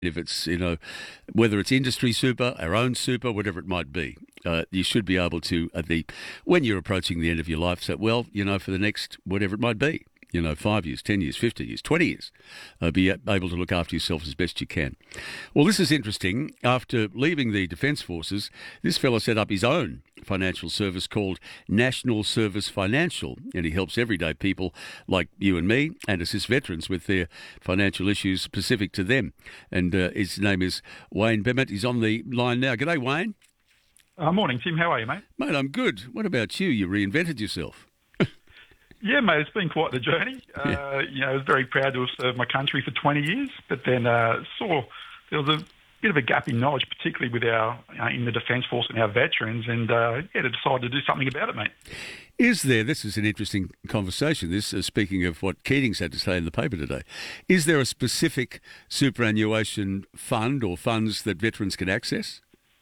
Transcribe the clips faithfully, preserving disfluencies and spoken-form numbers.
If it's, you know, whether it's industry super, our own super, whatever it might be, uh, you should be able to, at the, when you're approaching the end of your life, say, well, you know, for the next, whatever it might be, you know, five years, ten years, fifty years, twenty years, uh, be able to look after yourself as best you can. Well, this is interesting. After leaving the Defence Forces, this fellow set up his own financial service called National Service Financial, and he helps everyday people like you and me and assists veterans with their financial issues specific to them. And uh, his name is Wayne Bennett. He's on the line now. G'day, Wayne. Uh, morning, Tim. How are you, mate? Mate, I'm good. What about you? You reinvented yourself. Yeah, mate, it's been quite the journey. Uh, Yeah. You know, I was very proud to have served my country for twenty years, but then uh, saw there was a bit of a gap in knowledge, particularly with our uh, in the Defence Force and our veterans, and uh, yeah, to decide to do something about it, mate. Is there, this is an interesting conversation, this, uh, speaking of what Keating's had to say in the paper today, is there a specific superannuation fund or funds that veterans can access?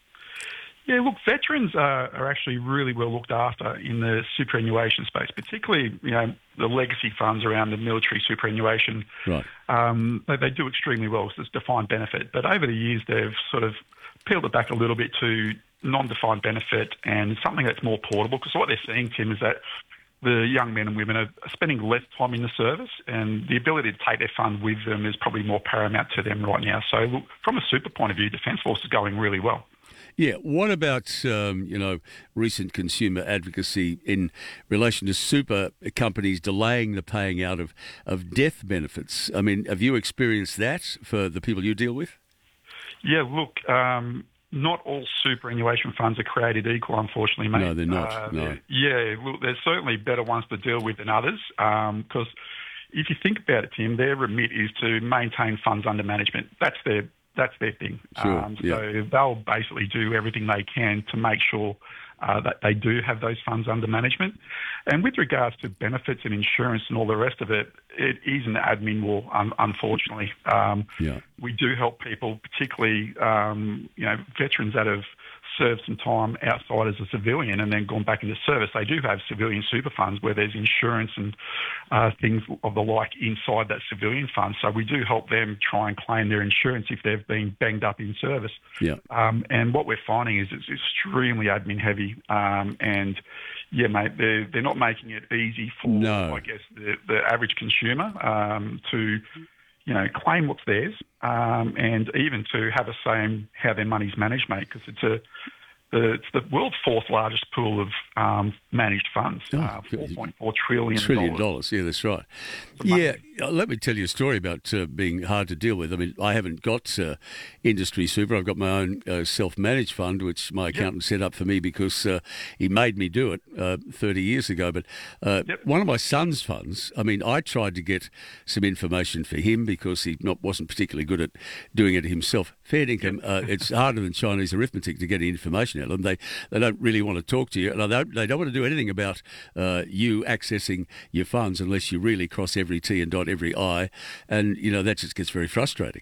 Yeah, look, veterans are, are actually really well looked after in the superannuation space, particularly, you know, the legacy funds around the military superannuation. Right. Um, they, they do extremely well because it's defined benefit. But over the years, they've sort of peeled it back a little bit to non-defined benefit and something that's more portable. Because what they're seeing, Tim, is that the young men and women are spending less time in the service, and the ability to take their fund with them is probably more paramount to them right now. So, look, from a super point of view, Defence Force is going really well. Yeah. What about, um, you know, recent consumer advocacy in relation to super companies delaying the paying out of, of death benefits? I mean, have you experienced that for the people you deal with? Yeah, look, um, not all superannuation funds are created equal, unfortunately, mate. No, they're not. Uh, no. Yeah, look, there's certainly better ones to deal with than others because if you think about it, Tim, their remit is to maintain funds under management. That's their That's their thing. Sure, Um, yeah. so they'll basically do everything they can to make sure uh, that they do have those funds under management. And with regards to benefits and insurance and all the rest of it, it is an admin war, un- unfortunately. Um, Yeah. We do help people, particularly um, you know veterans that have served some time outside as a civilian and then gone back into service. They do have civilian super funds where there's insurance and uh, things of the like inside that civilian fund. So we do help them try and claim their insurance if they've been banged up in service. Yeah. Um, and what we're finding is it's extremely admin heavy. Um, and yeah, mate, they're, they're not making it easy for, No. I guess, the, the average consumer um, to you know, claim what's theirs, um, and even to have a say in how their money's managed, mate, because it's a the, it's the world's fourth largest pool of um, managed funds, Oh, uh, four point four trillion Trillion dollars. dollars, yeah, that's right. money. Yeah, uh, let me tell you a story about uh, being hard to deal with. I mean, I haven't got uh, industry super. I've got my own uh, self-managed fund, which my accountant set up for me because uh, he made me do it uh, thirty years ago. But uh, Yep. one of my son's funds, I mean, I tried to get some information for him because he not wasn't particularly good at doing it himself. Fair income, uh, it's harder than Chinese arithmetic to get information out of them. They they don't really want to talk to you, and they don't, they don't want to do anything about uh, you accessing your funds unless you really cross every T and dot every I, and you know that just gets very frustrating.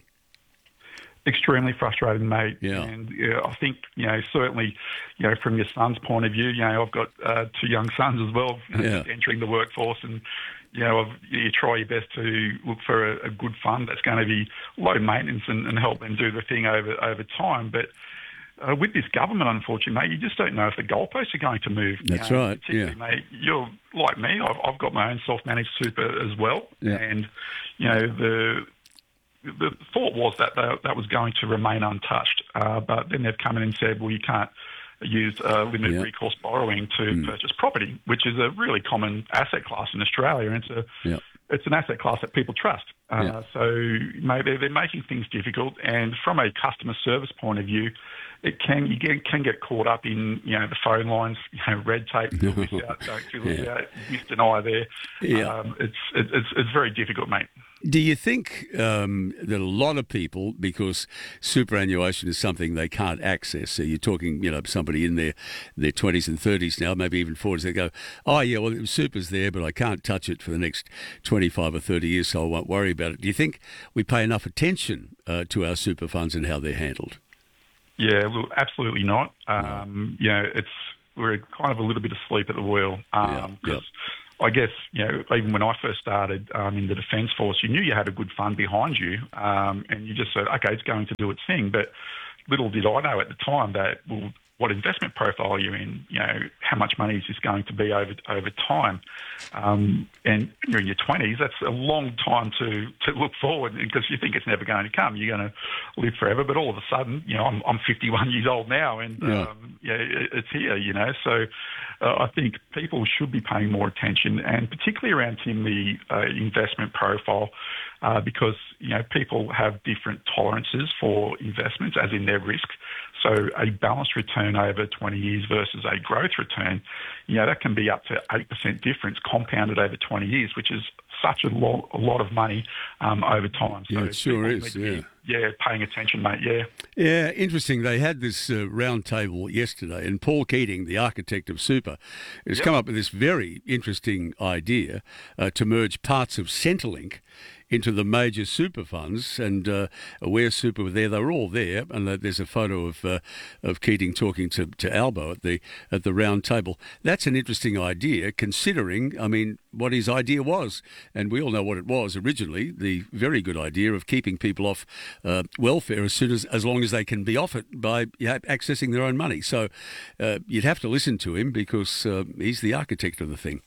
Extremely frustrating, mate. Yeah. And yeah, I think, you know, certainly, you know, from your son's point of view, you know, I've got uh, two young sons as well, you know, Yeah. just entering the workforce, and, you know, I've, you try your best to look for a, a good fund that's going to be low maintenance and, and help them do the thing over, over time. But uh, with this government, unfortunately, mate, you just don't know if the goalposts are going to move. You That's know, right, particularly, yeah. mate, you're like me. I've, I've got my own self-managed super as well. Yeah. And, you know, the... The thought was that that that was going to remain untouched, uh, but then they've come in and said, well, you can't use uh, limited Yeah. recourse borrowing to Mm. purchase property, which is a really common asset class in Australia, and it's a Yeah. it's an asset class that people trust. Uh, Yeah. So maybe they're making things difficult, and from a customer service point of view, it can you get, can get caught up in you know the phone lines, you know red tape, fill this out, don't fill this Yeah. out, miss deny there. Yeah. Um, it's it, it's it's very difficult, mate. Do you think um, that a lot of people, because superannuation is something they can't access, so you're talking, you know, somebody in their their twenties and thirties now, maybe even forties, they go, oh yeah, well, super's there, but I can't touch it for the next twenty-five or thirty years, so I won't worry about it. Do you think we pay enough attention uh, to our super funds and how they're handled? Yeah, well, absolutely not. Um, You know, it's we're kind of a little bit asleep at the wheel. Um, Yeah, 'cause I guess, you know, even when I first started um, in the Defence Force, you knew you had a good fund behind you, um, and you just said, okay, it's going to do its thing. But little did I know at the time that, well, what investment profile are you in? You know, how much money is this going to be over over time? Um, and when you're in your twenties, that's a long time to, to look forward, because you think it's never going to come. You're going to live forever, but all of a sudden, you know, I'm, I'm fifty-one years old now, and yeah, um, yeah it, it's here, you know. So uh, I think people should be paying more attention, and particularly around, Tim, the uh, investment profile, uh, because, you know, people have different tolerances for investments, as in their risk. So a balanced return over twenty years versus a growth return, you know, that can be up to eight percent difference compounded over twenty years, which is such a lot, a lot of money um, over time. So yeah, it sure is, yeah. Be, yeah, paying attention, mate, yeah. Yeah, interesting. They had this uh, round table yesterday, and Paul Keating, the architect of super, has yep. come up with this very interesting idea uh, to merge parts of Centrelink into the major super funds, and uh, Aware Super were there. They were all there, and there's a photo of uh, of Keating talking to, to Albo at the at the round table. That's an interesting idea, considering, I mean, what his idea was, and we all know what it was originally. The very good idea of keeping people off uh, welfare as soon as as long as they can be off it by yeah, accessing their own money. So uh, you'd have to listen to him, because uh, he's the architect of the thing.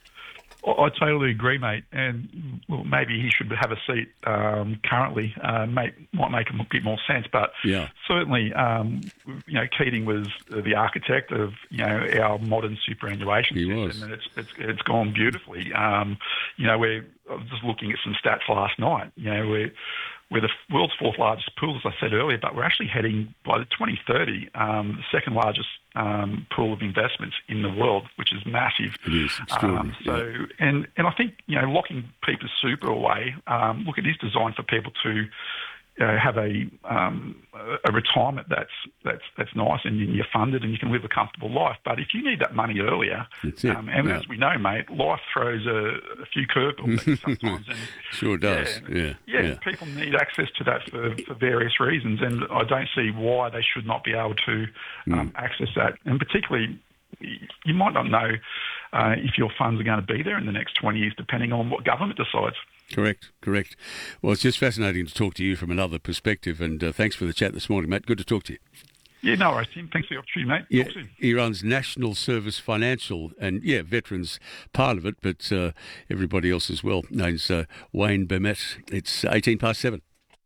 I totally agree, mate, and well, maybe he should have a seat um, currently. Uh, make, might make a bit more sense, but yeah. certainly, um, you know, Keating was the architect of, you know, our modern superannuation he system, was. and it's, it's it's gone beautifully. Um, you know, we're I was just looking at some stats last night. You know, we're we're the world's fourth largest pool, as I said earlier, but we're actually heading by the twenty thirty, um, the second largest um, pool of investments in the world, which is massive. It is extraordinary. Um, so, yeah. and and I think, you know, locking people's super away. Um, look, it is designed for people to uh, have a um, a retirement that's that's that's nice, and you're funded and you can live a comfortable life. But if you need that money earlier, um, and yeah. as we know, mate, life throws a, a few curveballs sometimes. And, sure does. Yeah yeah, yeah, yeah. People need access to that for, for various reasons, and I don't see why they should not be able to um, mm. access that. And particularly, you might not know uh, if your funds are going to be there in the next twenty years, depending on what government decides. Correct, correct. Well, it's just fascinating to talk to you from another perspective, and uh, thanks for the chat this morning, mate. Good to talk to you. Yeah, no worries, Tim. Thanks for the opportunity, mate. Yeah, he runs National Service Financial, and yeah, veterans part of it, but uh, everybody else as well. Name's uh, Wayne Burnett. It's eighteen past seven.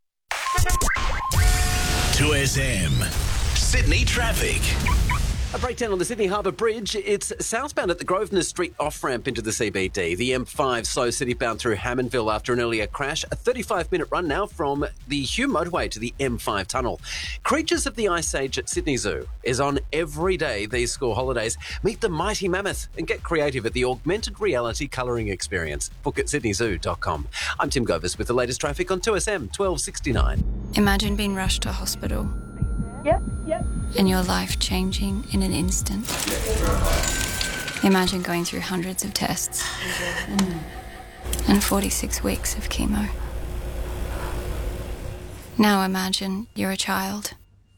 two S M Sydney traffic. A breakdown on the Sydney Harbour Bridge. It's southbound at the Grosvenor Street off-ramp into the C B D. The M five slow citybound through Hammondville after an earlier crash. A thirty-five minute run now from the Hume motorway to the M five tunnel. Creatures of the Ice Age at Sydney Zoo is on every day these school holidays. Meet the mighty mammoth and get creative at the augmented reality colouring experience. Book at sydney zoo dot com. I'm Tim Govis with the latest traffic on two S M twelve sixty-nine. Imagine being rushed to hospital. Yep, yep. And your life changing in an instant. Imagine going through hundreds of tests and forty-six weeks of chemo. Now imagine you're a child.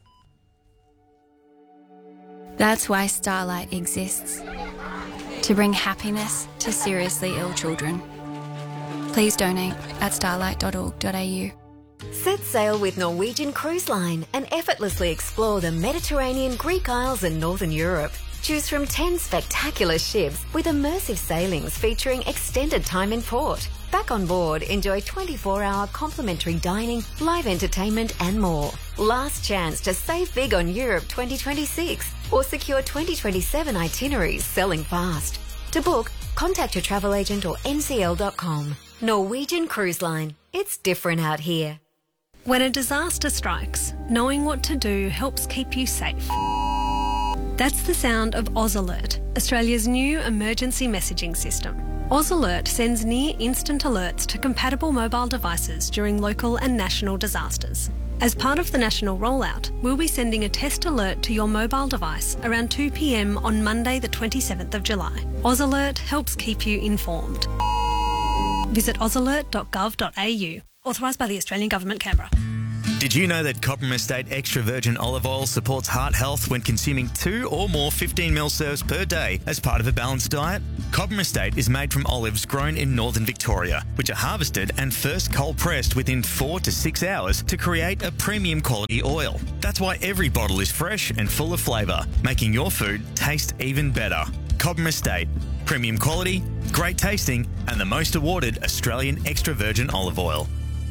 That's why Starlight exists. To bring happiness to seriously ill children. Please donate at starlight dot org dot a u. Set sail with Norwegian Cruise Line and effortlessly explore the Mediterranean, Greek Isles and Northern Europe. Choose from ten spectacular ships with immersive sailings featuring extended time in port. Back on board, enjoy twenty-four hour complimentary dining, live entertainment and more. Last chance to save big on Europe twenty twenty-six or secure twenty twenty-seven itineraries selling fast. To book, contact your travel agent or n c l dot com. Norwegian Cruise Line. It's different out here. When a disaster strikes, knowing what to do helps keep you safe. That's the sound of Oz Alert, Australia's new emergency messaging system. Oz Alert sends near-instant alerts to compatible mobile devices during local and national disasters. As part of the national rollout, we'll be sending a test alert to your mobile device around two p m on Monday the twenty-seventh of July. Oz Alert helps keep you informed. Visit oz alert dot gov dot a u. Authorised by the Australian Government, Canberra. Did you know that Cobram Estate Extra Virgin Olive Oil supports heart health when consuming two or more fifteen mil serves per day as part of a balanced diet? Cobram Estate is made from olives grown in northern Victoria, which are harvested and first cold pressed within four to six hours to create a premium quality oil. That's why every bottle is fresh and full of flavour, making your food taste even better. Cobram Estate, premium quality, great tasting, and the most awarded Australian extra virgin olive oil.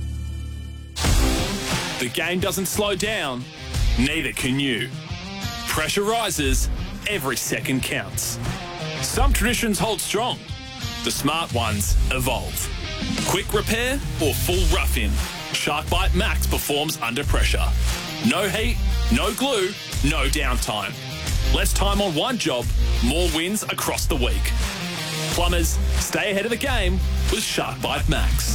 The game doesn't slow down, neither can you. Pressure rises, every second counts. Some traditions hold strong, the smart ones evolve. Quick repair or full rough-in, SharkBite Max performs under pressure. No heat, no glue, no downtime. Less time on one job, more wins across the week. Plumbers, stay ahead of the game with SharkBite Max.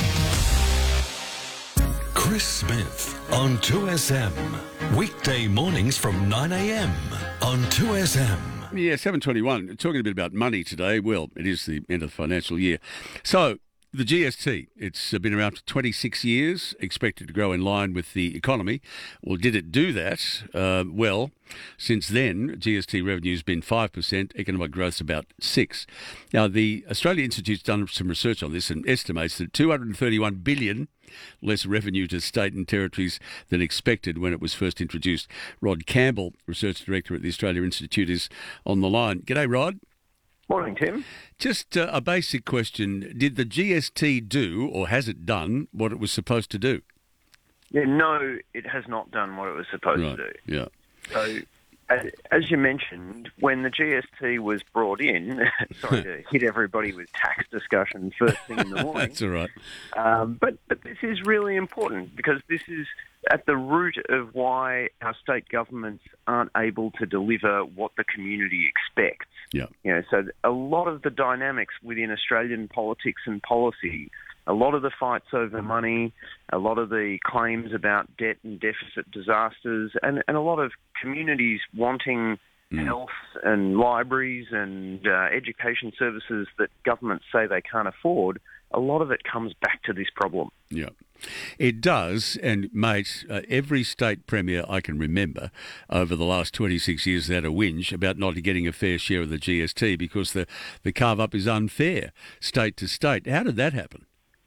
Chris Smith on two S M. Weekday mornings from nine a.m. on two S M. Yeah, seven twenty-one. Talking a bit about money today. Well, it is the end of the financial year. So, the G S T, it's been around for twenty-six years, expected to grow in line with the economy. Well, did it do that? Uh, well, since then, G S T revenue's been five percent, economic growth's about six percent. Now, the Australia Institute's done some research on this and estimates that two hundred thirty-one billion dollars less revenue to state and territories than expected when it was first introduced. Rod Campbell, Research Director at the Australia Institute, is on the line. G'day, Rod. Morning, Tim. Just uh, a basic question. Did the G S T do, or has it done, what it was supposed to do? Yeah, no, it has not done what it was supposed right. to do. Yeah. So, as, as you mentioned, when the G S T was brought in, sorry to hit everybody with tax discussion first thing in the morning. That's all right. Um, but, but this is really important because this is at the root of why our state governments aren't able to deliver what the community expects. Yeah. You know, so a lot of the dynamics within Australian politics and policy, a lot of the fights over money, a lot of the claims about debt and deficit disasters, and, and a lot of communities wanting mm. health and libraries and uh, education services that governments say they can't afford, a lot of it comes back to this problem. Yeah. It does, and mate, uh, every state premier I can remember over the last twenty-six years has had a whinge about not getting a fair share of the G S T because the, the carve-up is unfair state to state. How did that happen?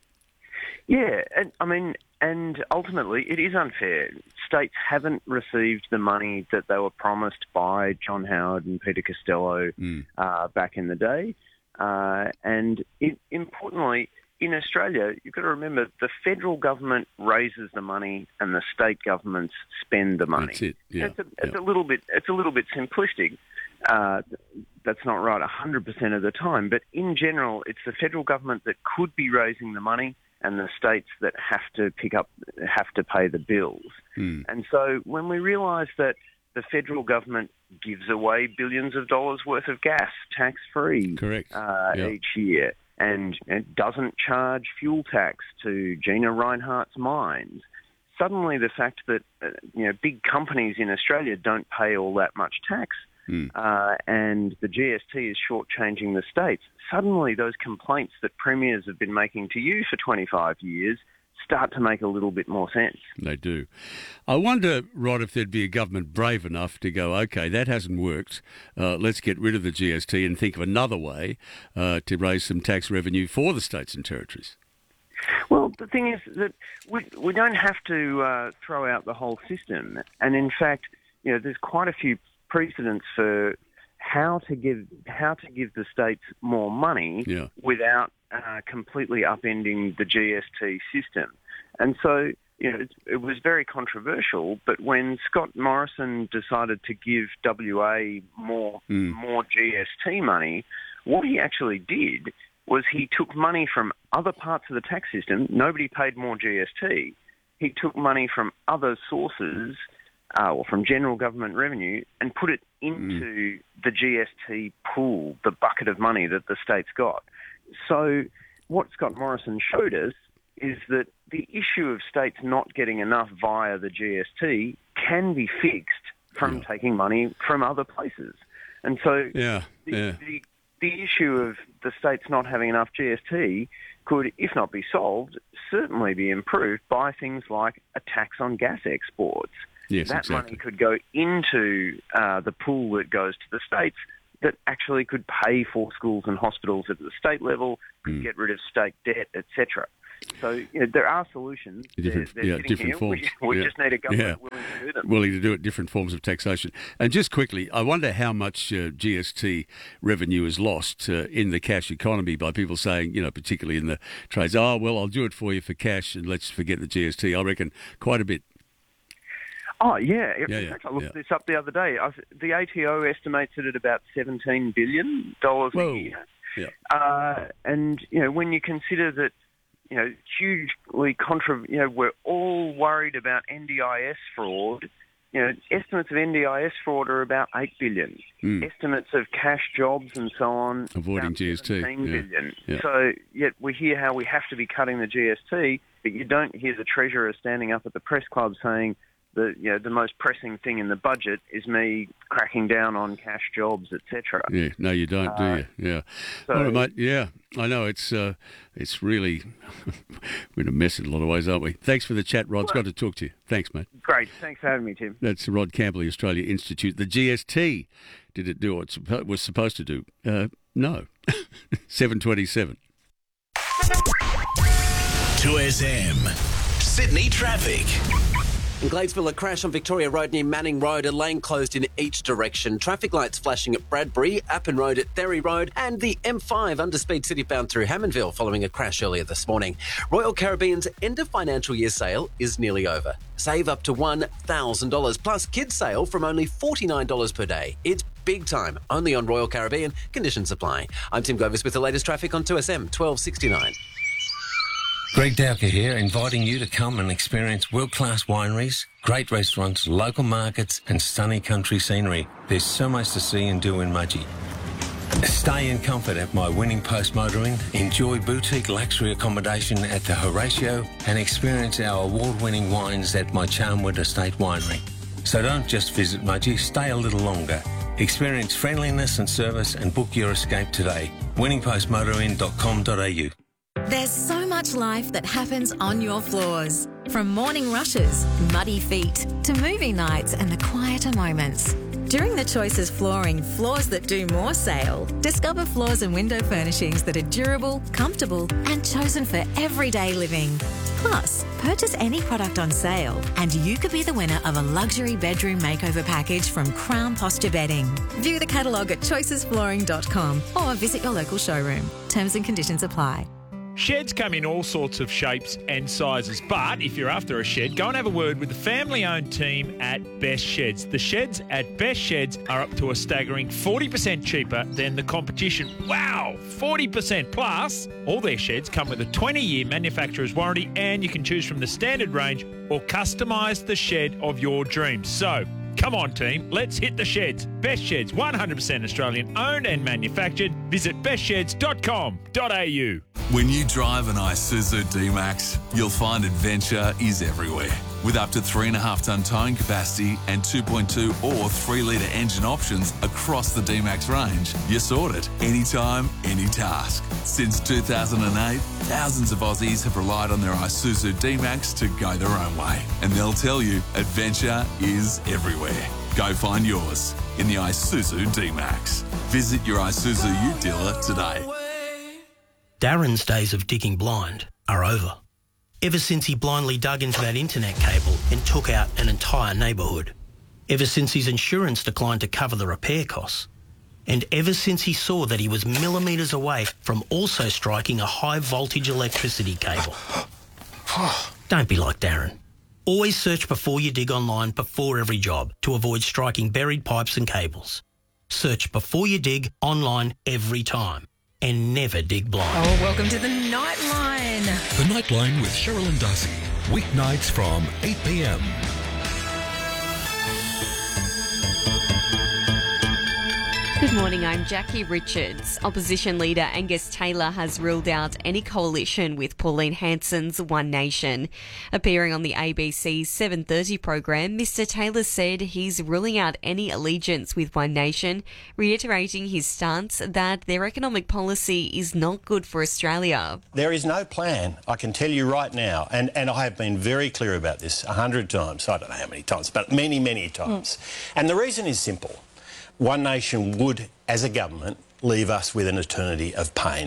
Yeah, and, I mean, and ultimately it is unfair. States haven't received the money that they were promised by John Howard and Peter Costello mm. uh, back in the day. Uh, and it, importantly, in Australia, you've got to remember the federal government raises the money and the state governments spend the money. That's it. Yeah. It's, a, it's yeah. a little bit. It's a little bit simplistic. Uh, that's not right one hundred percent of the time, but in general, it's the federal government that could be raising the money and the states that have to pick up, have to pay the bills. Mm. And so when we realise that the federal government gives away billions of dollars worth of gas tax-free Correct. Uh, yep. each year, and it doesn't charge fuel tax to Gina Rinehart's mines. Suddenly, the fact that uh, you know big companies in Australia don't pay all that much tax, mm. uh, and the G S T is shortchanging the states. Suddenly, those complaints that premiers have been making to you for twenty-five years start to make a little bit more sense. They do. I wonder, Rod, if there'd be a government brave enough to go, OK, that hasn't worked. Uh, let's get rid of the G S T and think of another way uh, to raise some tax revenue for the states and territories. Well, the thing is that we, we don't have to uh, throw out the whole system. And in fact, you know, there's quite a few precedents for how to give how to give the states more money yeah. without uh, completely upending the G S T system. And so, you know, it, it was very controversial. But when Scott Morrison decided to give W A more mm. more G S T money, what he actually did was he took money from other parts of the tax system. Nobody paid more G S T. He took money from other sources, uh, or from general government revenue, and put it into mm. the G S T pool, the bucket of money that the states got. So what Scott Morrison showed us is that the issue of states not getting enough via the G S T can be fixed from yeah. taking money from other places. And so yeah. the, Yeah. the the issue of the states not having enough G S T could, if not be solved, certainly be improved by things like a tax on gas exports. Yes, that exactly. money could go into uh, the pool that goes to the states that actually could pay for schools and hospitals at the state level, could Mm. get rid of state debt, et cetera. So you know, there are solutions. Different, They're- they're yeah, sitting different here. forms. We, we Yeah. just need a government Yeah. willing to do them. Willing to do it, different forms of taxation. And just quickly, I wonder how much uh, G S T revenue is lost uh, in the cash economy by people saying, you know, particularly in the trades, oh, well, I'll do it for you for cash and let's forget the G S T. I reckon quite a bit. Oh, yeah. In Yeah, yeah, fact, I looked yeah. this up the other day. I, the A T O estimates it at about seventeen billion dollars Whoa. a year. Yeah. Uh, and, you know, when you consider that, you know, hugely contra, you know, we're all worried about N D I S fraud. You know, estimates of N D I S fraud are about eight billion. Mm. Estimates of cash jobs and so on, Avoiding about G S T. seventeen Yeah. billion. Yeah. So yet we hear how we have to be cutting the G S T, but you don't hear the Treasurer standing up at the press club saying the you know the most pressing thing in the budget is me cracking down on cash jobs, et cetera. Yeah, no, you don't, do Uh, you? Yeah. so- All right, mate. Yeah, I know. It's uh, it's really we're in a mess in a lot of ways, aren't we? Thanks for the chat, Rod. It's good to talk to you. Thanks, mate. Great, thanks for having me, Tim. That's Rod Campbell, the Australia Institute. The G S T, did it do what it was supposed to do? Uh, no. seven twenty-seven. two S M. Sydney traffic. In Gladesville, a crash on Victoria Road near Manning Road, a lane closed in each direction. Traffic lights flashing at Bradbury, Appin Road at Therry Road, and the M five underspeed city bound through Hammondville following a crash earlier this morning. Royal Caribbean's end of financial year sale is nearly over. Save up to one thousand dollars plus kids sale from only forty-nine dollars per day. It's big time, only on Royal Caribbean. Conditions apply. I'm Tim Govis with the latest traffic on two S M twelve sixty-nine. Greg Dowker here, inviting you to come and experience world-class wineries, great restaurants, local markets and stunning country scenery. There's so much to see and do in Mudgee. Stay in comfort at my Winning Post Motoring, enjoy boutique luxury accommodation at the Horatio and experience our award-winning wines at my Charnwood Estate Winery. So don't just visit Mudgee, stay a little longer. Experience friendliness and service and book your escape today. winning post motoring dot com dot a u. There's so much life that happens on your floors. From morning rushes, muddy feet, to movie nights and the quieter moments. During the Choices Flooring Floors That Do More sale, discover floors and window furnishings that are durable, comfortable and chosen for everyday living. Plus, purchase any product on sale and you could be the winner of a luxury bedroom makeover package from Crown Posture Bedding. View the catalogue at choices flooring dot com or visit your local showroom. Terms and conditions apply. Sheds come in all sorts of shapes and sizes, but if you're after a shed, go and have a word with the family-owned team at Best Sheds. The sheds at Best Sheds are up to a staggering forty percent cheaper than the competition. Wow, forty percent plus! All their sheds come with a twenty-year manufacturer's warranty and you can choose from the standard range or customise the shed of your dreams. So, come on team, let's hit the sheds. Best Sheds, one hundred percent Australian owned and manufactured. Visit best sheds dot com dot a u. When you drive an Isuzu D-Max, you'll find adventure is everywhere. With up to three point five tonne towing capacity and two point two or three litre engine options across the D-Max range, you're sorted. Anytime, any task. Since two thousand eight, thousands of Aussies have relied on their Isuzu D-Max to go their own way. And they'll tell you, adventure is everywhere. Go find yours in the Isuzu D-Max. Visit your Isuzu U dealer today. Darren's days of digging blind are over. Ever since he blindly dug into that internet cable and took out an entire neighbourhood. Ever since his insurance declined to cover the repair costs. And ever since he saw that he was millimetres away from also striking a high voltage electricity cable. Don't be like Darren. Always search before you dig online before every job to avoid striking buried pipes and cables. Search before you dig online every time. And never dig blind. Oh, welcome to the Nightline. The Nightline with Cheryl and Darcy. Weeknights from eight p m. Good Good morning, I'm Jackie Richards. Opposition leader Angus Taylor has ruled out any coalition with Pauline Hanson's One Nation. Appearing on the A B C's seven thirty program, Mr Taylor said he's ruling out any allegiance with One Nation, reiterating his stance that their economic policy is not good for Australia. There is no plan, I can tell you right now, and, and I have been very clear about this a hundred times, I don't know how many times, but many, many times. Mm. And the reason is simple. One Nation would, as a government, leave us with an eternity of pain.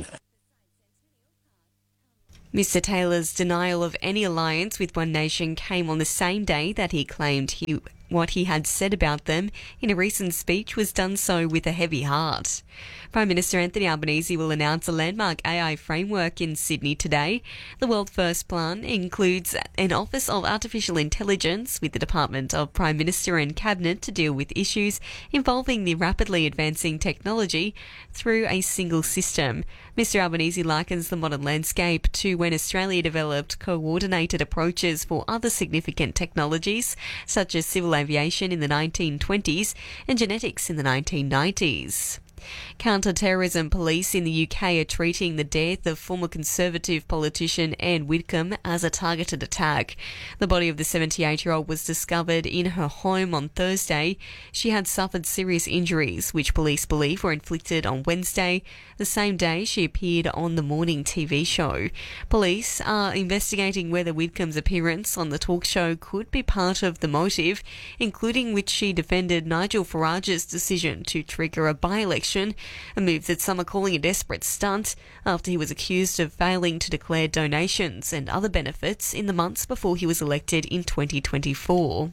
Mr Taylor's denial of any alliance with One Nation came on the same day that he claimed he, what he had said about them in a recent speech was done so with a heavy heart. Prime Minister Anthony Albanese will announce a landmark A I framework in Sydney today. The World First plan includes an Office of Artificial Intelligence with the Department of Prime Minister and Cabinet to deal with issues involving the rapidly advancing technology through a single system. Mr Albanese likens the modern landscape to when Australia developed coordinated approaches for other significant technologies, such as civil aviation in the nineteen twenties and genetics in the nineteen nineties. Counter-terrorism police in the U K are treating the death of former Conservative politician Anne Whitcomb as a targeted attack. The body of the seventy-eight-year-old was discovered in her home on Thursday. She had suffered serious injuries, which police believe were inflicted on Wednesday, the same day she appeared on the morning T V show. Police are investigating whether Whitcomb's appearance on the talk show could be part of the motive, including which she defended Nigel Farage's decision to trigger a by-election, a move that some are calling a desperate stunt after he was accused of failing to declare donations and other benefits in the months before he was elected in twenty twenty-four.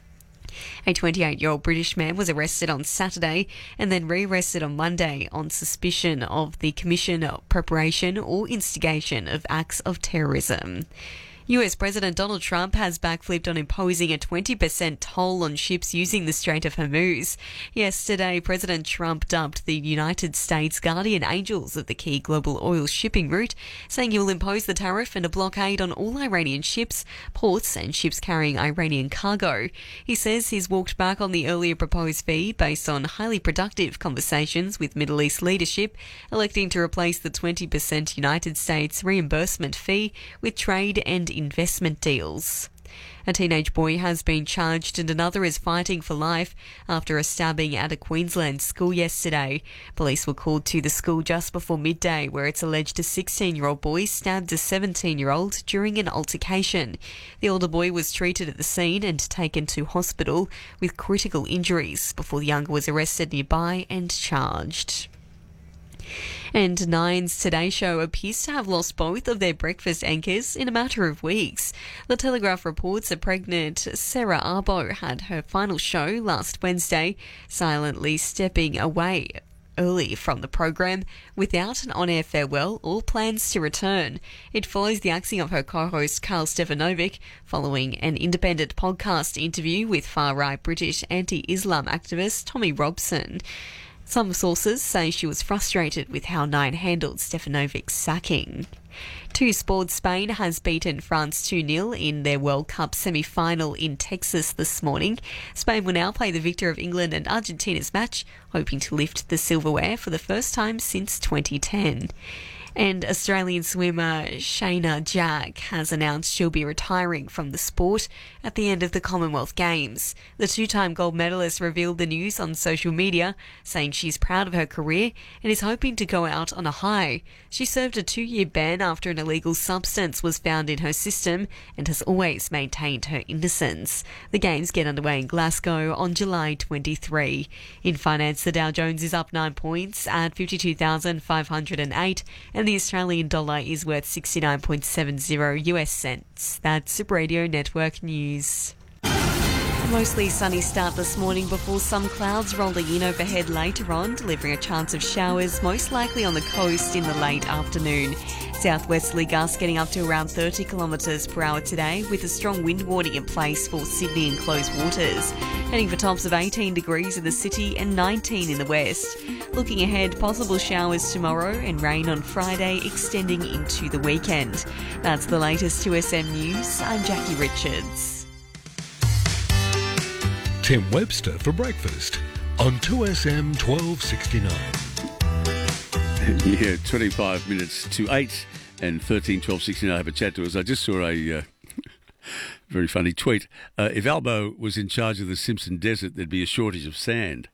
A twenty-eight-year-old British man was arrested on Saturday and then re-arrested on Monday on suspicion of the commission of preparation or instigation of acts of terrorism. U S President Donald Trump has backflipped on imposing a twenty percent toll on ships using the Strait of Hormuz. Yesterday, President Trump dubbed the United States guardian angels of the key global oil shipping route, saying he will impose the tariff and a blockade on all Iranian ships, ports and ships carrying Iranian cargo. He says he's walked back on the earlier proposed fee based on highly productive conversations with Middle East leadership, electing to replace the twenty percent United States reimbursement fee with trade and investment deals. A teenage boy has been charged and another is fighting for life after a stabbing at a Queensland school yesterday. Police were called to the school just before midday, where it's alleged a sixteen-year-old boy stabbed a seventeen-year-old during an altercation. The older boy was treated at the scene and taken to hospital with critical injuries before the younger was arrested nearby and charged. And Nine's Today Show appears to have lost both of their breakfast anchors in a matter of weeks. The Telegraph reports a pregnant Sarah Arbo had her final show last Wednesday, silently stepping away early from the program without an on-air farewell or plans to return. It follows the axing of her co-host Carl Stefanovic following an independent podcast interview with far-right British anti-Islam activist Tommy Robson. Some sources say she was frustrated with how Nine handled Stefanovic's sacking. To sport, Spain has beaten France two nil in their World Cup semi-final in Texas this morning. Spain will now play the victor of England and Argentina's match, hoping to lift the silverware for the first time since twenty ten. And Australian swimmer Shayna Jack has announced she'll be retiring from the sport at the end of the Commonwealth Games. The two-time gold medalist revealed the news on social media, saying she's proud of her career and is hoping to go out on a high. She served a two-year ban after an illegal substance was found in her system and has always maintained her innocence. The Games get underway in Glasgow on July twenty-third. In finance, the Dow Jones is up nine points at fifty-two thousand five hundred eight and the Australian dollar is worth sixty-nine point seven zero U S cents. That's Super Radio Network News. A mostly sunny start this morning before some clouds rolling in overhead later on, delivering a chance of showers, most likely on the coast in the late afternoon. Southwesterly gusts getting up to around thirty kilometres per hour today, with a strong wind warning in place for Sydney and closed waters. Heading for tops of eighteen degrees in the city and nineteen in the west. Looking ahead, possible showers tomorrow and rain on Friday, extending into the weekend. That's the latest two S M News. I'm Jackie Richards. Tim Webster for breakfast on two S M twelve sixty-nine. Yeah, twenty-five minutes to eight and thirteen twelve sixty-nine. Have a chat to us. I just saw a uh, very funny tweet. Uh, if Albo was in charge of the Simpson Desert, there'd be a shortage of sand.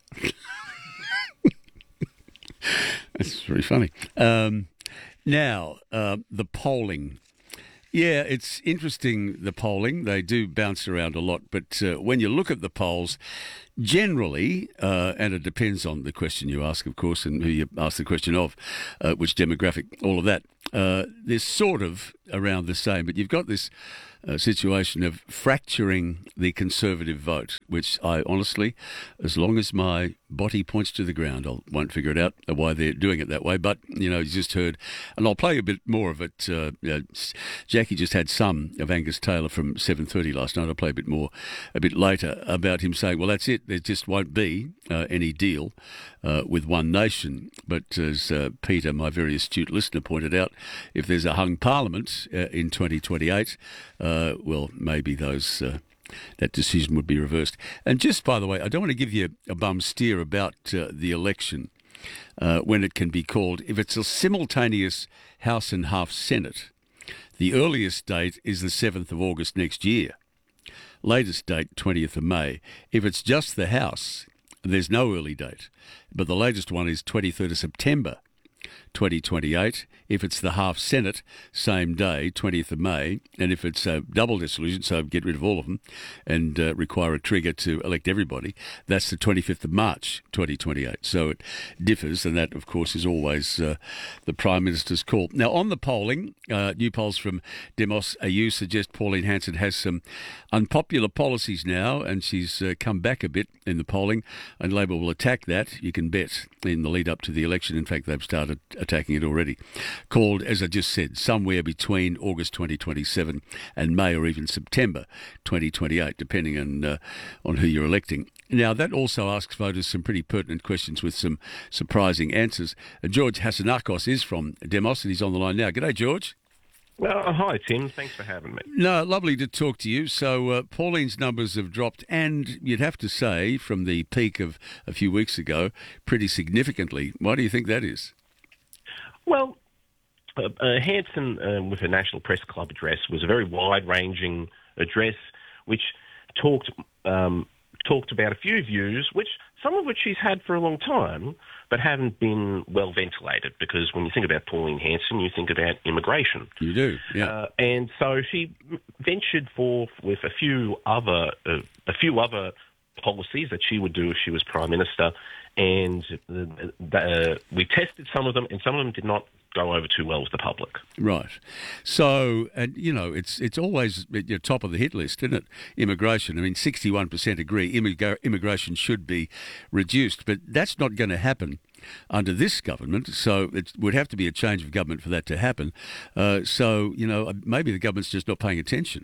That's very funny. Um, now, uh, the polling. Yeah, it's interesting, the polling. They do bounce around a lot. But uh, when you look at the polls, generally, uh, and it depends on the question you ask, of course, and who you ask the question of, uh, which demographic, all of that, uh, they're sort of around the same. But you've got this uh, situation of fracturing the Conservative vote, which I honestly, as long as my body points to the ground, I won't figure it out why they're doing it that way. But, you know, you just heard, and I'll play a bit more of it. Uh, you know, Jackie just had some of Angus Taylor from seven thirty last night. I'll play a bit more a bit later about him saying, well, that's it. There just won't be uh, any deal uh, with One Nation. But as uh, Peter, my very astute listener, pointed out, if there's a hung parliament uh, in twenty twenty-eight, uh, well, maybe those... Uh, that decision would be reversed. And just, by the way, I don't want to give you a bum steer about uh, the election uh, when it can be called. If it's a simultaneous House and half Senate, the earliest date is the seventh of August next year. Latest date, twentieth of May. If it's just the House, there's no early date. But the latest one is twenty-third of September twenty twenty-eight. If it's the half Senate, same day, twentieth of May. And if it's a double dissolution, so get rid of all of them and uh, require a trigger to elect everybody, that's the twenty-fifth of March twenty twenty-eight. So it differs, and that, of course, is always uh, the Prime Minister's call. Now, on the polling, uh, new polls from Demos A U suggest Pauline Hanson has some unpopular policies now, and she's uh, come back a bit in the polling, and Labor will attack that, you can bet, in the lead up to the election. In fact, they've started attacking it already. Called, as I just said, somewhere between August twenty twenty-seven and May or even September twenty twenty-eight, depending on uh, on who you're electing. Now, that also asks voters some pretty pertinent questions with some surprising answers. Uh, George Hasanakos is from Demos, and he's on the line now. G'day, George. Well, hi, Tim. Thanks for having me. No, lovely to talk to you. So uh, Pauline's numbers have dropped, and you'd have to say, from the peak of a few weeks ago, pretty significantly. Why do you think that is? Well, uh, uh, Hanson, uh, with her National Press Club address, was a very wide-ranging address which talked um, talked about a few views, which some of which she's had for a long time, but haven't been well ventilated. Because when you think about Pauline Hanson, you think about immigration. You do, yeah. Uh, and so she ventured forth with a few other uh, a few other policies that she would do if she was Prime Minister. And uh, uh, we tested some of them, and some of them did not go over too well with the public. Right. So, and you know, it's it's always at your top of the hit list, isn't it? Immigration. I mean, sixty-one percent agree immig- immigration should be reduced, but that's not going to happen under this government. So it would have to be a change of government for that to happen. Uh, so, you know, maybe the government's just not paying attention.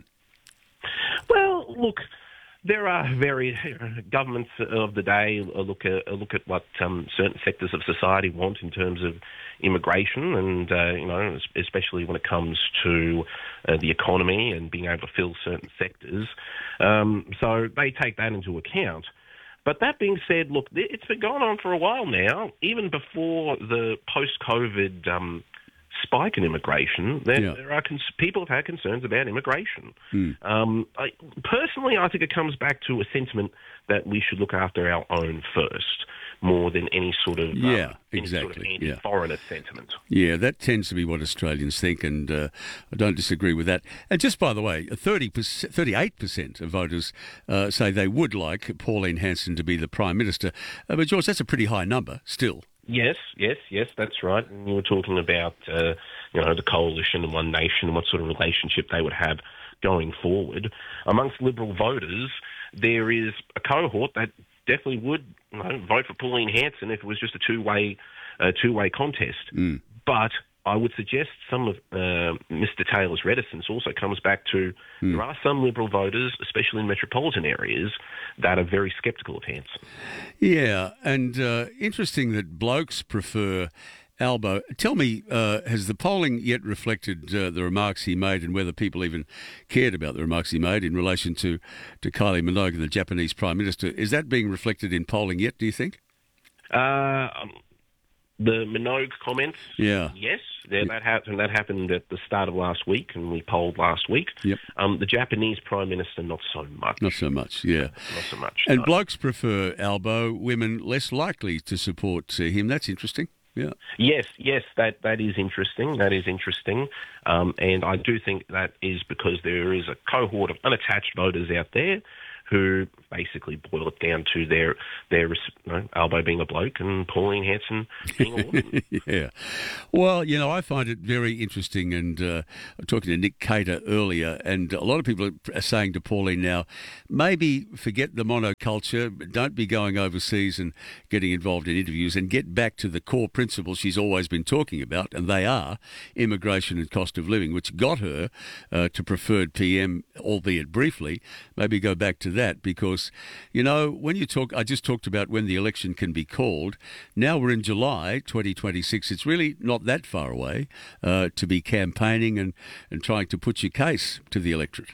Well, look. There are very governments of the day look at look at what um, certain sectors of society want in terms of immigration, and uh, you know, especially when it comes to uh, the economy and being able to fill certain sectors. Um, so they take that into account. But that being said, look, it's been going on for a while now. Even before the post-COVID Um, spike in immigration, there, yeah. there are cons- people have had concerns about immigration. Mm. Um, I, personally, I think it comes back to a sentiment that we should look after our own first, more than any sort of yeah, um, exactly. any sort of anti-foreigner yeah. sentiment. Yeah, that tends to be what Australians think, and uh, I don't disagree with that. And just by the way, thirty percent, thirty-eight percent of voters uh, say they would like Pauline Hanson to be the Prime Minister. Uh, but George, that's a pretty high number still. Yes, yes, yes, that's right. And you were talking about, uh, you know, the coalition and One Nation and what sort of relationship they would have going forward. Amongst Liberal voters, there is a cohort that definitely would, you know, vote for Pauline Hanson if it was just a two-way, uh, two-way contest. Mm. But I would suggest some of uh, Mister Taylor's reticence also comes back to mm. there are some Liberal voters, especially in metropolitan areas, that are very sceptical of Hanson. Yeah, and uh, interesting that blokes prefer Albo, tell me, uh, has the polling yet reflected uh, the remarks he made and whether people even cared about the remarks he made in relation to, to Kylie Minogue, the Japanese Prime Minister? Is that being reflected in polling yet, do you think? Uh, um, the Minogue comments, yeah. yes, yeah, that happened. That happened at the start of last week, and we polled last week. Yep. Um, the Japanese Prime Minister, not so much. Not so much, yeah. Not so much. And no. blokes prefer Albo, women less likely to support uh, him. That's interesting. Yeah. Yes, yes, that, that is interesting. That is interesting. Um, and I do think that is because there is a cohort of unattached voters out there who basically boil it down to their, their you know, Albo being a bloke and Pauline Hanson being a woman. Yeah. Well, you know, I find it very interesting, and uh, I'm talking to Nick Cater earlier, and a lot of people are saying to Pauline now, maybe forget the monoculture, don't be going overseas and getting involved in interviews, and get back to the core principles she's always been talking about, and they are immigration and cost of living, which got her uh, to preferred P M, albeit briefly. Maybe go back to that, because, you know, when you talk, I just talked about when the election can be called. Now we're in July twenty twenty-six. It's really not that far away uh, to be campaigning and, and trying to put your case to the electorate.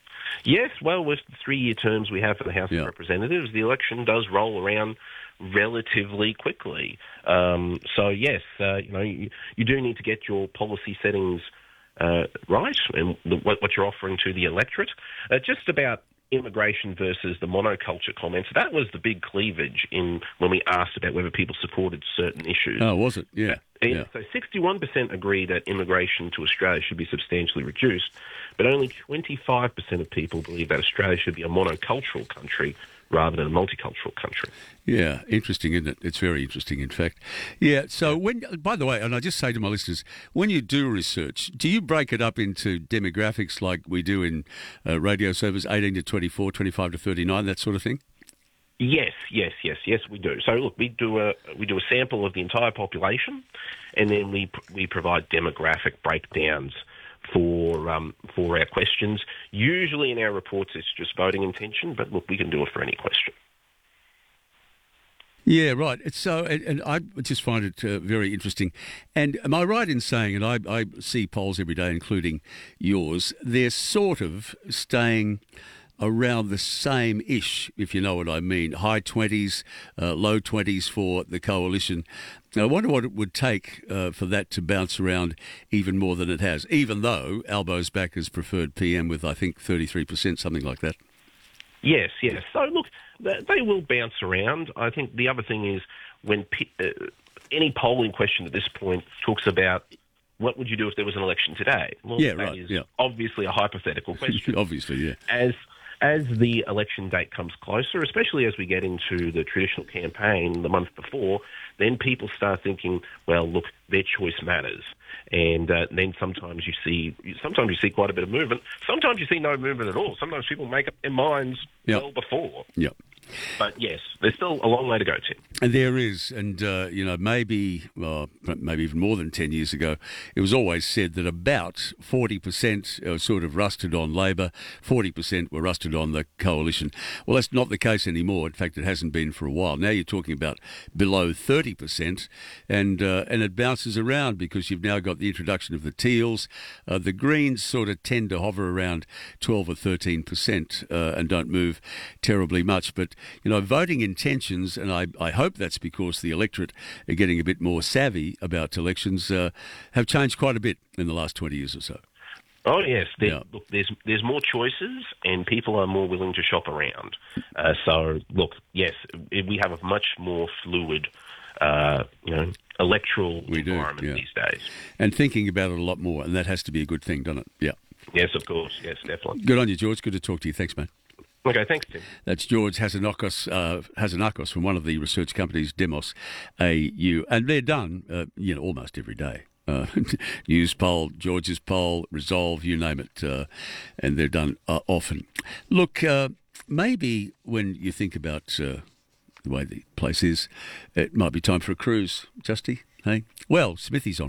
Yes, well, with the three-year terms we have for the House Yeah. of Representatives, the election does roll around relatively quickly. Um, so, yes, uh, you know, you, you do need to get your policy settings uh, right and the, what, what you're offering to the electorate. Uh, just about immigration versus the monoculture comments, that was the big cleavage in when we asked about whether people supported certain issues. Oh, was it? Yeah. And yeah. So sixty-one percent agree that immigration to Australia should be substantially reduced, but only twenty-five percent of people believe that Australia should be a monocultural country rather than a multicultural country. Yeah, interesting, isn't it? It's very interesting, in fact. Yeah, so when, by the way, and I just say to my listeners, when you do research, do you break it up into demographics like we do in uh, radio service, eighteen to twenty-four, twenty-five to thirty-nine, that sort of thing? Yes, yes, yes, yes, we do. So look, we do a we do a sample of the entire population, and then we we provide demographic breakdowns for um, for our questions. Usually in our reports it's just voting intention, but look, we can do it for any question. Yeah, right. It's so, and, and I just find it uh, very interesting. And am I right in saying, and I, I see polls every day, including yours, they're sort of staying around the same-ish, if you know what I mean, high twenties, uh, low twenties for the coalition. Now, I wonder what it would take uh, for that to bounce around even more than it has, even though Albo's back as preferred P M with, I think, thirty-three percent, something like that. Yes, yes. So look, they will bounce around. I think the other thing is when uh, any polling question at this point talks about what would you do if there was an election today? Well, Yeah, that right, is yeah. obviously a hypothetical question. Obviously, yeah. As as the election date comes closer, especially as we get into the traditional campaign the month before, then people start thinking, well, look, their choice matters. And uh, then sometimes you see sometimes you see quite a bit of movement. Sometimes you see no movement at all. Sometimes people make up their minds Yep. well before. Yep. But yes, there's still a long way to go, Tim. And there is, and uh, you know, maybe, well, maybe even more than ten years ago, it was always said that about forty percent uh, sort of rusted on Labor, forty percent were rusted on the coalition. Well, that's not the case anymore. In fact, it hasn't been for a while. Now you're talking about below thirty percent, and uh, and it bounces around because you've now got the introduction of the Teals. Uh, the Greens sort of tend to hover around twelve or thirteen percent uh, and don't move terribly much, but you know, voting intentions, and I, I hope that's because the electorate are getting a bit more savvy about elections, uh, have changed quite a bit in the last twenty years or so. Oh yes, there, Yeah. look, there's there's more choices, and people are more willing to shop around. Uh, so look, yes, we have a much more fluid, uh, you know, electoral We do, environment yeah. these days. And thinking about it a lot more, and that has to be a good thing, doesn't it? Yeah. Yes, of course. Yes, definitely. Good on you, George. Good to talk to you. Thanks, mate. Okay, thanks, Tim. That's George Hazanakos, uh, Hazanakos from one of the research companies, Demos A U. And they're done, uh, you know, almost every day. Uh, News poll, George's poll, Resolve, you name it. Uh, and they're done uh, often. Look, uh, maybe when you think about uh, the way the place is, it might be time for a cruise, Justy. Hey? Well, Smithy's on one.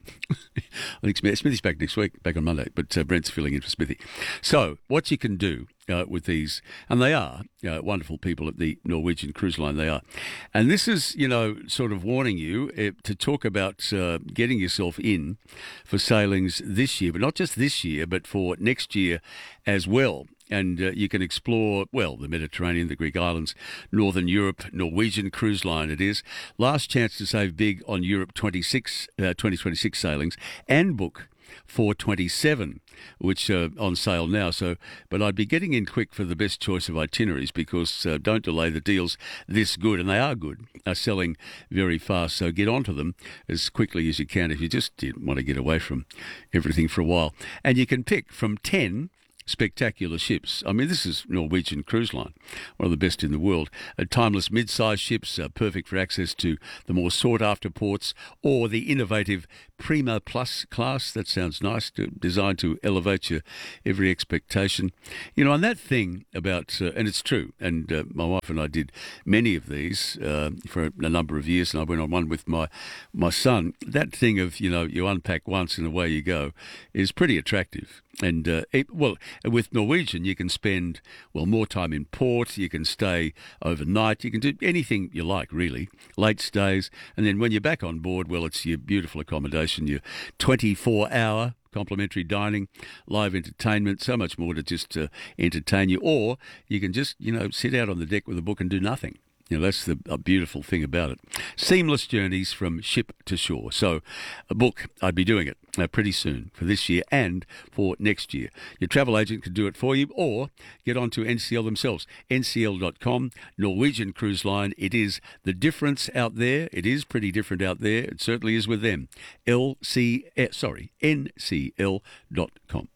I think Smith, Smithy's back next week, back on Monday, but uh, Brent's filling in for Smithy. So what you can do uh, with these, and they are uh, wonderful people at the Norwegian Cruise Line, they are. And this is, you know, sort of warning you uh, to talk about uh, getting yourself in for sailings this year, but not just this year, but for next year as well. And uh, you can explore, well, the Mediterranean, the Greek islands, Northern Europe, Norwegian Cruise Line it is. Last chance to save big on Europe twenty-six, uh, twenty twenty-six sailings and book four twenty-seven, which are on sale now. So, but I'd be getting in quick for the best choice of itineraries because uh, don't delay the deals this good, and they are good, are selling very fast. So get onto them as quickly as you can if you just want to get away from everything for a while. And you can pick from ten spectacular ships. I mean, this is Norwegian Cruise Line, one of the best in the world. Uh, timeless mid-sized ships are perfect for access to the more sought-after ports, or the innovative Prima Plus class. That sounds nice, to, designed to elevate your every expectation. You know, and that thing about, uh, and it's true, and uh, my wife and I did many of these uh, for a number of years, and I went on one with my, my son. That thing of, you know, you unpack once and away you go is pretty attractive. And, uh, it, well, with Norwegian, you can spend, well, more time in port, you can stay overnight, you can do anything you like, really, late stays. And then when you're back on board, well, it's your beautiful accommodation, your twenty-four hour complimentary dining, live entertainment, so much more to just uh, entertain you. Or you can just, you know, sit out on the deck with a book and do nothing. You know, that's the a beautiful thing about it. Seamless journeys from ship to shore. So a book, I'd be doing it uh, pretty soon for this year and for next year. Your travel agent can do it for you, or get on to N C L themselves, N C L dot com, Norwegian Cruise Line. It is the difference out there. It is pretty different out there. It certainly is with them. L C, sorry, N C L dot com.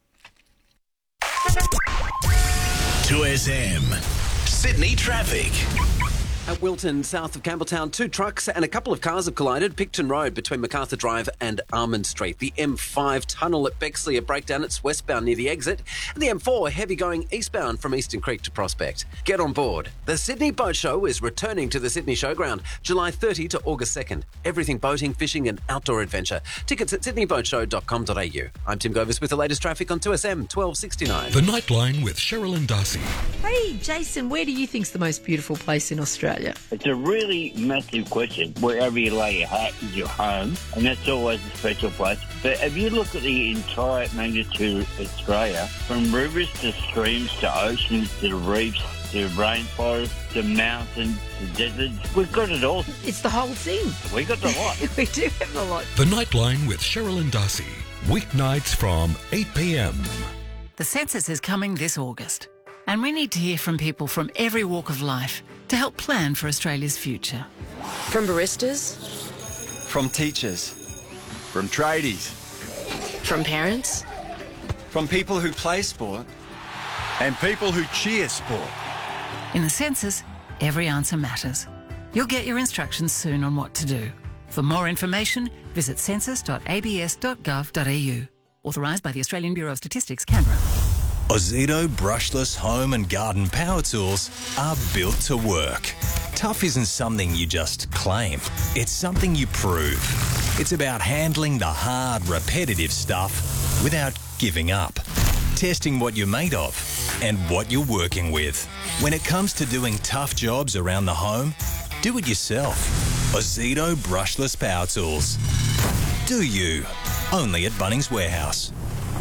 two S M, Sydney traffic. At Wilton, south of Campbelltown, two trucks and a couple of cars have collided. Picton Road between MacArthur Drive and Armand Street. The M five tunnel at Bexley, a breakdown. It's westbound near the exit. And the M four heavy going eastbound from Eastern Creek to Prospect. Get on board. The Sydney Boat Show is returning to the Sydney Showground July thirtieth to August second. Everything boating, fishing and outdoor adventure. Tickets at sydney boat show dot com dot a u. I'm Tim Govis with the latest traffic on two S M twelve sixty-nine. The Nightline with Cheryl and Darcy. Hey, Jason, where do you think's the most beautiful place in Australia? It's a really massive question. Wherever you lay your hat is your home, and that's always a special place. But if you look at the entire magnitude of Australia, from rivers to streams to oceans to reefs to rainforests to mountains to deserts, we've got it all. It's the whole thing. We got the lot. We do have the lot. The Nightline with Cheryl and Darcy. Weeknights from eight p.m. The census is coming this August, and we need to hear from people from every walk of life to help plan for Australia's future. From baristas, from teachers, from tradies, from parents, from people who play sport, and people who cheer sport. In the census, every answer matters. You'll get your instructions soon on what to do. For more information, visit census dot a b s dot gov dot a u. Authorised by the Australian Bureau of Statistics, Canberra. Ozito brushless home and garden power tools are built to work. Tough isn't something you just claim. It's something you prove. It's about handling the hard, repetitive stuff without giving up. Testing what you're made of and what you're working with. When it comes to doing tough jobs around the home, do it yourself. Ozito brushless power tools. Do you? Only at Bunnings Warehouse.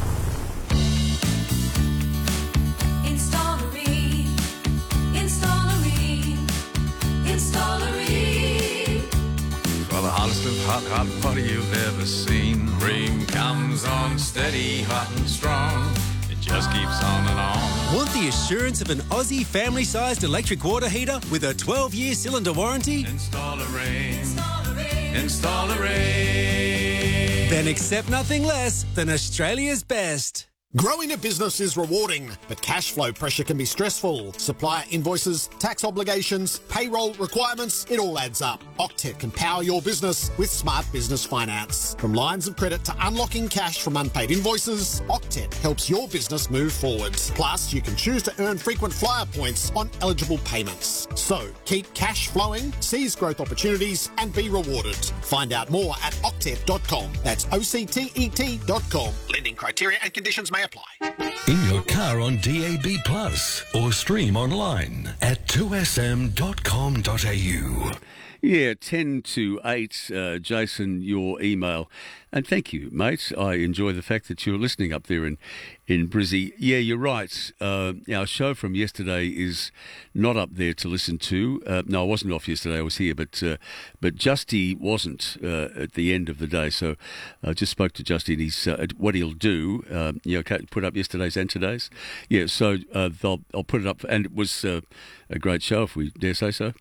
For the hottest of hot, hot party you've ever seen. Ream comes on steady, hot and strong. It just keeps on and on. Want the assurance of an Aussie family-sized electric water heater with a twelve-year cylinder warranty? Install a Ream. Install a Ream. Then accept nothing less than Australia's best. Growing a business is rewarding, but cash flow pressure can be stressful. Supplier invoices, tax obligations, payroll requirements, it all adds up. Octet can power your business with smart business finance. From lines of credit to unlocking cash from unpaid invoices, Octet helps your business move forward. Plus, you can choose to earn frequent flyer points on eligible payments. So, keep cash flowing, seize growth opportunities, and be rewarded. Find out more at octet dot com. That's O C T E T dot com. Lending criteria and conditions may apply. In your car on D A B Plus or stream online at two S M dot com dot A U. Yeah, ten to eight, uh, Jason, your email. And thank you, mate. I enjoy the fact that you're listening up there in, in Brizzy. Yeah, you're right. Uh, our show from yesterday is not up there to listen to. Uh, no, I wasn't off yesterday. I was here. But uh, but Justy wasn't uh, at the end of the day. So I just spoke to Justy, and he's, uh, what he'll do, uh, you know, put up yesterday's and today's. Yeah, so uh, they'll, I'll put it up. And it was uh, a great show, if we dare say so.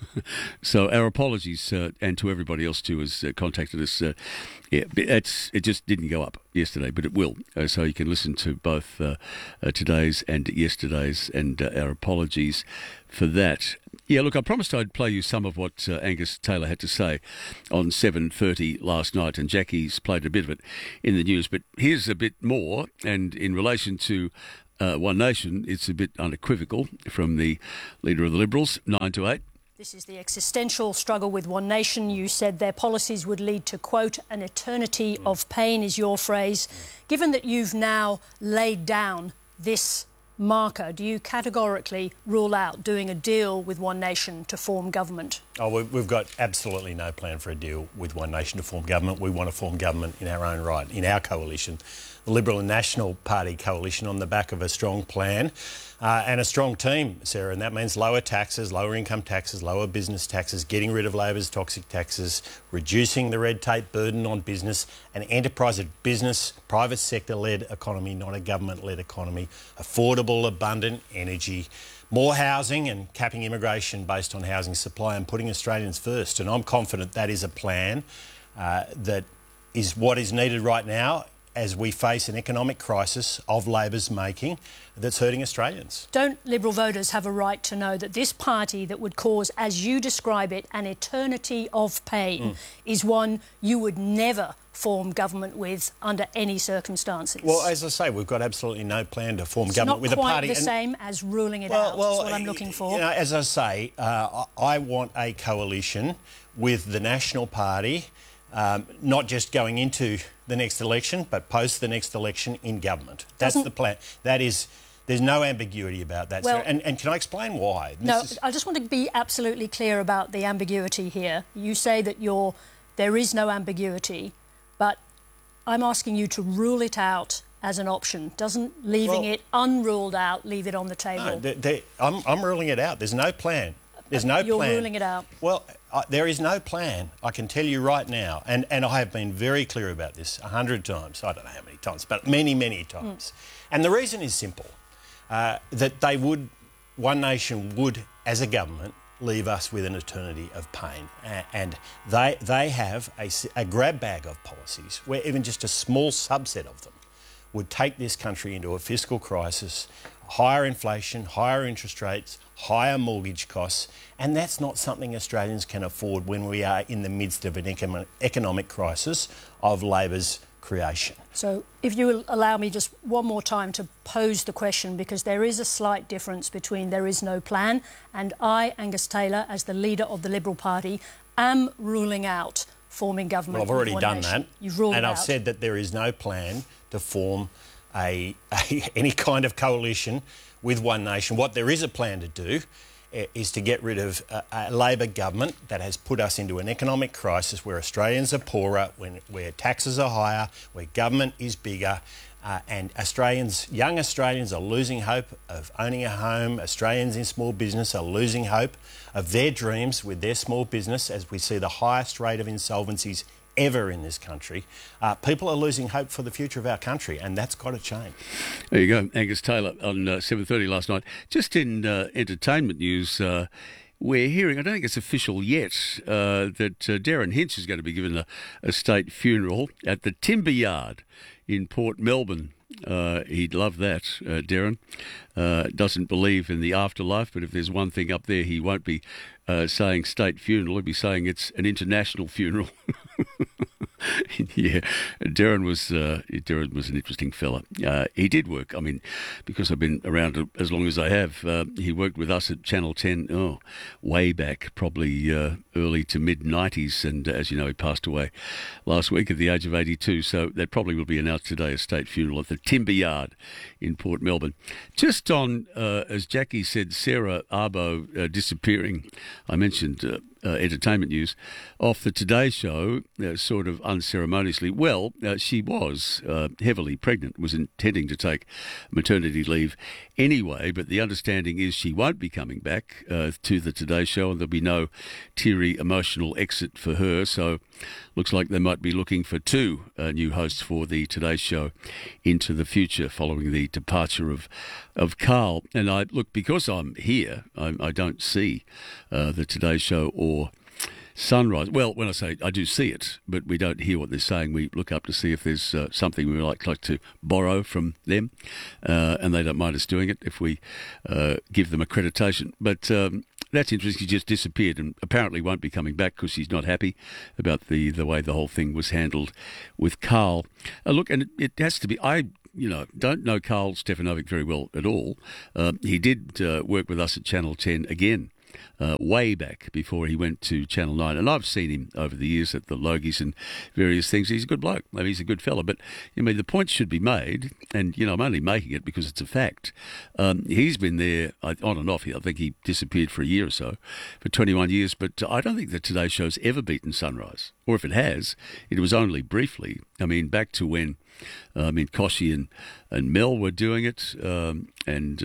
So our apologies, uh, and to everybody else too, has uh, contacted us. Uh, yeah, it's, it just didn't go up yesterday, but it will. Uh, so you can listen to both uh, uh, today's and yesterday's, and uh, our apologies for that. Yeah, look, I promised I'd play you some of what uh, Angus Taylor had to say on seven thirty last night, and Jackie's played a bit of it in the news. But here's a bit more, and in relation to uh, One Nation, it's a bit unequivocal from the Leader of the Liberals, nine to eight. This is the existential struggle with One Nation. You said their policies would lead to, quote, an eternity of pain, is your phrase. Given that you've now laid down this marker, do you categorically rule out doing a deal with One Nation to form government? Oh, we've got absolutely no plan for a deal with One Nation to form government. We want to form government in our own right, in our coalition, the Liberal and National Party coalition, on the back of a strong plan. Uh, and a strong team, Sarah, and that means lower taxes, lower income taxes, lower business taxes, getting rid of Labor's toxic taxes, reducing the red tape burden on business, an enterprise business, private sector-led economy, not a government-led economy, affordable, abundant energy, more housing and capping immigration based on housing supply, and putting Australians first. And I'm confident that is a plan uh, that is what is needed right now as we face an economic crisis of Labor's making that's hurting Australians. Don't Liberal voters have a right to know that this party that would cause, as you describe it, an eternity of pain mm. is one you would never form government with under any circumstances? Well, as I say, we've got absolutely no plan to form it's government with a party. It's not quite the same as ruling it well, out. Well, that's what I'm looking for. You know, as I say, uh, I want a coalition with the National Party, Um, not just going into the next election, but post the next election in government. That's Doesn't, the plan. That is, there's no ambiguity about that. Well, and, and can I explain why? This no, is... I just want to be absolutely clear about the ambiguity here. You say that you're, there is no ambiguity, but I'm asking you to rule it out as an option. Doesn't leaving well, it unruled out leave it on the table? No, they, they, I'm, I'm ruling it out. There's no plan. There's no You're plan. You're ruling it out. Well, uh, there is no plan, I can tell you right now, and, and I have been very clear about this a hundred times. I don't know how many times, but many, many times. Mm. And the reason is simple, uh, that they would, One Nation would, as a government, leave us with an eternity of pain. Uh, and they, they have a, a grab bag of policies where even just a small subset of them would take this country into a fiscal crisis, higher inflation, higher interest rates, higher mortgage costs, and that's not something Australians can afford when we are in the midst of an economic crisis of Labor's creation. So if you will allow me just one more time to pose the question, because there is a slight difference between there is no plan and I, Angus Taylor, as the leader of the Liberal Party, am ruling out forming government. Well, I've already done nation. that. You've ruled and out. I've said that there is no plan to form a, a any kind of coalition with One Nation. What there is a plan to do uh, is to get rid of a, a Labor government that has put us into an economic crisis where Australians are poorer, when, where taxes are higher, where government is bigger, uh, and Australians, young Australians are losing hope of owning a home. Australians in small business are losing hope of their dreams with their small business, as we see the highest rate of insolvencies ever in this country. Uh, people are losing hope for the future of our country, and that's got to change. There you go, Angus Taylor on uh, seven thirty last night. Just in uh, entertainment news, uh, we're hearing, I don't think it's official yet, uh, that uh, Darren Hinch is going to be given a, a state funeral at the Timber Yard in Port Melbourne Uh, he'd love that, uh, Darren. Uh, doesn't believe in the afterlife, but if there's one thing up there, he won't be uh, saying state funeral. He'll be saying it's an international funeral. Yeah, Darren was uh, Darren was an interesting fella. Uh, he did work. I mean, because I've been around as long as I have, uh, he worked with us at Channel ten. Oh, way back, probably uh, early to mid nineties. And uh, as you know, he passed away last week at the age of eighty-two. So that probably will be announced today, a state funeral at the Timber Yard in Port Melbourne. Just on, uh, as Jackie said, Sarah Arbo uh, disappearing. I mentioned. Uh, Uh, entertainment news off the Today Show, uh, sort of unceremoniously. Well, uh, she was uh, heavily pregnant, was intending to take maternity leave anyway, but the understanding is she won't be coming back uh, to the Today Show, and there'll be no teary, emotional exit for her. So looks like they might be looking for two uh, new hosts for the Today Show into the future following the departure of of Carl. And I look, because I'm here, I, I don't see uh, the Today Show or Sunrise. Well, when I say I do see it, but we don't hear what they're saying. We look up to see if there's uh, something we like, like to borrow from them, uh, and they don't mind us doing it if we uh, give them accreditation. But um, that's interesting. She just disappeared and apparently won't be coming back because she's not happy about the, the way the whole thing was handled with Carl. Uh, look, and it, it has to be... I. You know, don't know Carl Stefanovic very well at all. Uh, he did uh, work with us at Channel ten again, uh, way back before he went to Channel nine. And I've seen him over the years at the Logies and various things. He's a good bloke. I mean, he's a good fella. But, I mean, the point should be made, and, you know, I'm only making it because it's a fact. Um, he's been there on and off. I think he disappeared for a year or so, for twenty-one years. But I don't think the Today Show's ever beaten Sunrise. Or if it has, it was only briefly. I mean, back to when... Uh, I mean, Koshy and, and Mel were doing it, um, and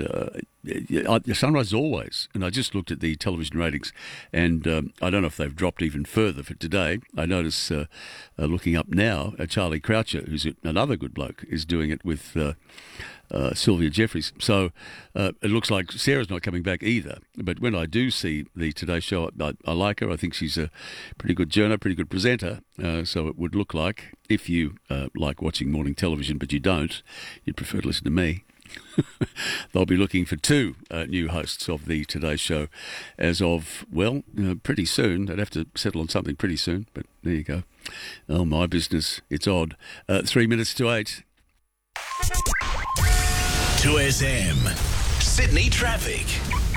uh, Sunrise always. And I just looked at the television ratings, and um, I don't know if they've dropped even further for today. I notice, uh, uh, looking up now, uh, Charlie Croucher, who's another good bloke, is doing it with uh, uh, Sylvia Jeffries. So uh, it looks like Sarah's not coming back either. But when I do see the Today Show, I, I like her. I think she's a pretty good journo, pretty good presenter. Uh, so it would look like, if you uh, like watching morning television, but you don't, you'd prefer to listen to me, they'll be looking for two uh, new hosts of the Today Show as of, well, you know, pretty soon. They'd have to settle on something pretty soon, but there you go. Oh, my business. It's odd. Uh, three minutes to eight. two S M. Sydney traffic.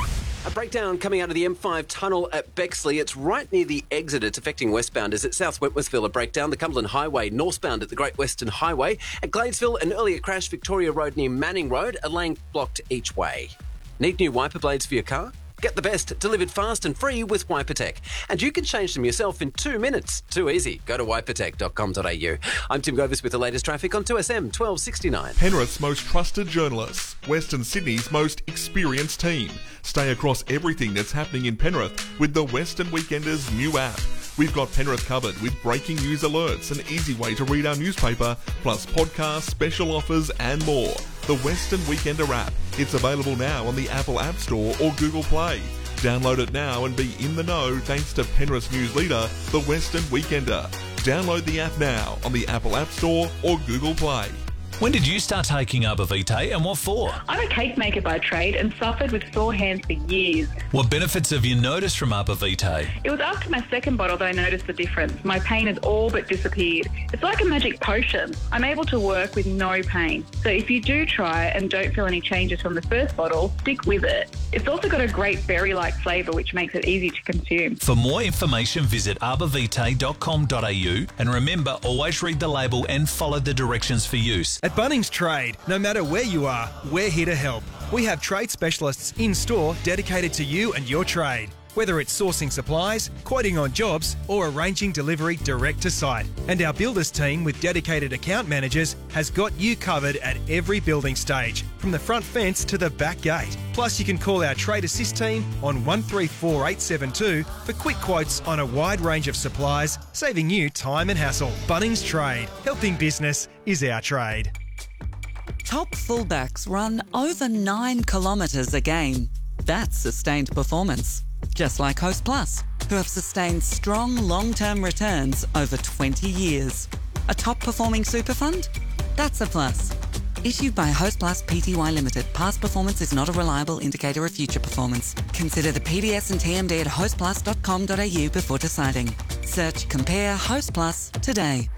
A breakdown coming out of the M five tunnel at Bexley. It's right near the exit. It's affecting westbounders at South Wentworthville. A breakdown. The Cumberland Highway northbound at the Great Western Highway. At Gladesville, an earlier crash. Victoria Road near Manning Road. A lane blocked each way. Need new wiper blades for your car? Get the best delivered fast and free with WiperTech. And you can change them yourself in two minutes. Too easy. Go to wipertech dot com dot a u. I'm Tim Govis with the latest traffic on two S M twelve sixty-nine. Penrith's most trusted journalists. Western Sydney's most experienced team. Stay across everything that's happening in Penrith with the Western Weekenders new app. We've got Penrith covered with breaking news alerts, an easy way to read our newspaper, plus podcasts, special offers and more. The Western Weekender app. It's available now on the Apple App Store or Google Play. Download it now and be in the know thanks to Penrith's news leader, The Western Weekender. Download the app now on the Apple App Store or Google Play. When did you start taking Arbor-Vitae and what for? I'm a cake maker by trade and suffered with sore hands for years. What benefits have you noticed from Arbor-Vitae? It was after my second bottle that I noticed the difference. My pain has all but disappeared. It's like a magic potion. I'm able to work with no pain. So if you do try and don't feel any changes from the first bottle, stick with it. It's also got a great berry-like flavour which makes it easy to consume. For more information, visit arbor vitae dot com dot a u and remember, always read the label and follow the directions for use. At Bunnings Trade, no matter where you are, we're here to help. We have trade specialists in store dedicated to you and your trade. Whether it's sourcing supplies, quoting on jobs, or arranging delivery direct to site. And our builders team with dedicated account managers has got you covered at every building stage, from the front fence to the back gate. Plus, you can call our Trade Assist team on one three four eight seven two for quick quotes on a wide range of supplies, saving you time and hassle. Bunnings Trade. Helping business is our trade. Top fullbacks run over nine kilometres a game. That's sustained performance. Just like Host Plus, who have sustained strong long-term returns over twenty years. A top-performing super fund? That's a plus. Issued by Host Plus Pty Limited. Past performance is not a reliable indicator of future performance. Consider the P D S and T M D at host plus dot com dot a u before deciding. Search Compare Host Plus today.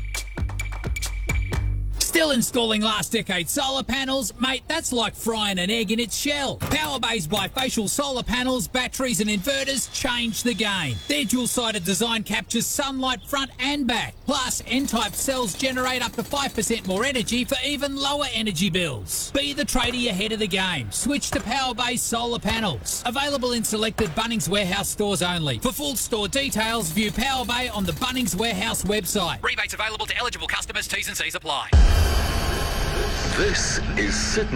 Still installing last decade solar panels? Mate, that's like frying an egg in its shell. Powerbay's bifacial solar panels, batteries and inverters change the game. Their dual-sided design captures sunlight front and back. Plus, N-type cells generate up to five percent more energy for even lower energy bills. Be the tradie ahead of the game. Switch to Powerbay's solar panels. Available in selected Bunnings Warehouse stores only. For full store details, view Powerbay on the Bunnings Warehouse website. Rebates available to eligible customers. T's and C's apply. This is Sydney.